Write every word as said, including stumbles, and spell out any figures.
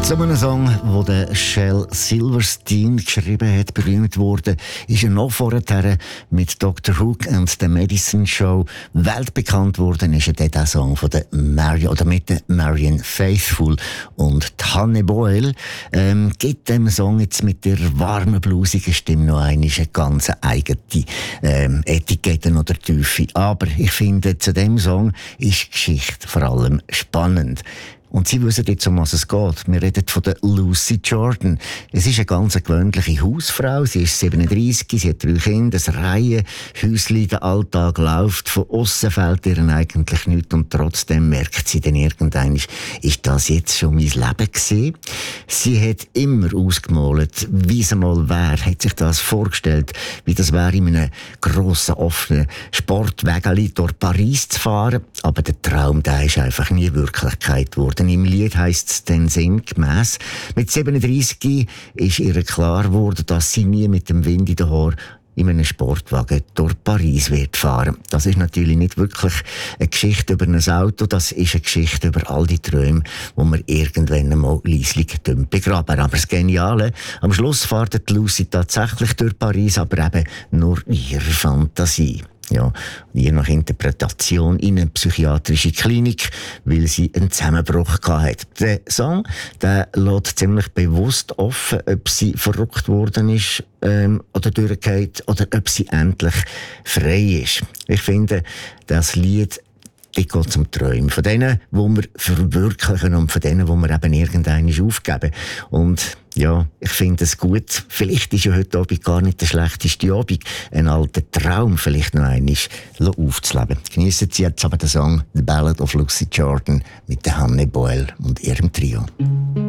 Zu einem Song, den der Shel Silverstein geschrieben hat, berühmt wurde, ist er noch vorher mit Doktor Hook and the Medicine Show weltbekannt worden. Ist er dann der Song von der Marion, oder mit der Marion Faithfull und Hanne Boyle ähm, gibt dem Song jetzt mit der warmen, bluesigen Stimme noch eine ganz eigene ähm, Etikette oder Tiefe. Aber ich finde, zu dem Song ist die Geschichte vor allem spannend. Und Sie wissen jetzt, um was es geht. Wir reden von der Lucy Jordan. Es ist eine ganz gewöhnliche Hausfrau. Sie ist siebenunddreissig, sie hat drei Kinder, ein Reihenhäuschen, der Alltag läuft. Von aussen fällt ihr eigentlich nichts und trotzdem merkt sie dann irgendwann, ist das jetzt schon mein Leben gewesen? Sie hat immer ausgemalt, wie es einmal wäre, hat sich das vorgestellt, wie das wäre, in einem grossen, offenen Sportwägeli durch Paris zu fahren. Aber der Traum, der ist einfach nie Wirklichkeit geworden. Im Lied heisst es dann sinngemäss. Mit siebenunddreissig ist ihr klar geworden, dass sie nie mit dem Wind in den Haaren in einem Sportwagen durch Paris wird fahren. Das ist natürlich nicht wirklich eine Geschichte über ein Auto, das ist eine Geschichte über all die Träume, die wir irgendwann einmal leislich begraben. Aber das Geniale, am Schluss fährt Lucy tatsächlich durch Paris, aber eben nur in ihrer Fantasie. Ja, je nach Interpretation in eine psychiatrische Klinik, weil sie einen Zusammenbruch hatte. Der Song, der lässt ziemlich bewusst offen, ob sie verrückt worden ist ähm, oder durchgeht oder ob sie endlich frei ist. Ich finde, das Lied, die geht zum Träumen. Von denen, die wir verwirklichen und von denen, die wir eben irgendwann aufgeben. Und ja, ich finde es gut. Vielleicht ist ja heute Abend gar nicht der schlechteste Abend. Einen alten Traum vielleicht noch einmal aufzuleben. Geniessen Sie jetzt aber den Song «The Ballad of Lucy Jordan» mit der Hanne Boyle und ihrem Trio.